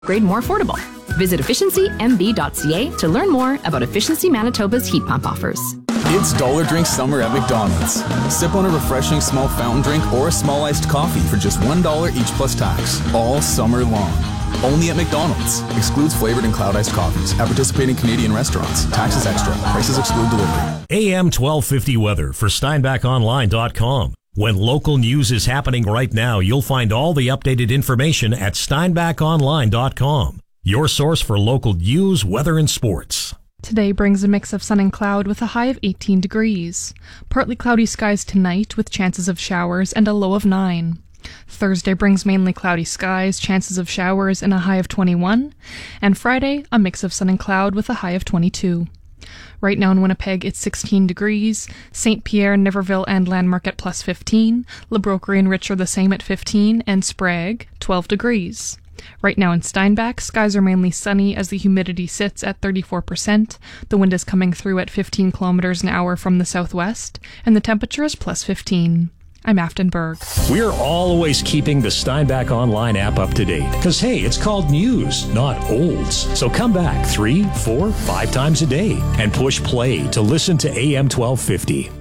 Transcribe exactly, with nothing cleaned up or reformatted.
Grade more affordable. Visit efficiency m b dot c a to learn more about Efficiency Manitoba's heat pump offers. It's Dollar Drink Summer at McDonald's. Sip on a refreshing small fountain drink or a small iced coffee for just one dollar each plus tax, all summer long. Only at McDonald's. Excludes flavored and cloud iced coffees. At participating Canadian restaurants. Taxes extra. Prices exclude delivery. A M twelve fifty weather for Steinbach Online dot com. When local news is happening right now, you'll find all the updated information at Steinbach Online dot com. Your source for local news, weather, and sports. Today brings a mix of sun and cloud with a high of eighteen degrees. Partly cloudy skies tonight with chances of showers and a low of nine. Thursday brings mainly cloudy skies, chances of showers, and a high of twenty-one. And Friday, a mix of sun and cloud with a high of twenty-two. Right now in Winnipeg, it's sixteen degrees. Saint Pierre, Niverville, and Landmark at plus fifteen. Le Brocquerie and Rich are the same at fifteen. And Sprague, twelve degrees. Right now in Steinbach, skies are mainly sunny as the humidity sits at thirty-four percent. The wind is coming through at fifteen kilometers an hour from the southwest. And the temperature is plus fifteen. I'm Afton Berg. We're always keeping the Steinbach Online app up to date. Because, hey, it's called news, not olds. So come back three, four, five times a day and push play to listen to A M twelve fifty.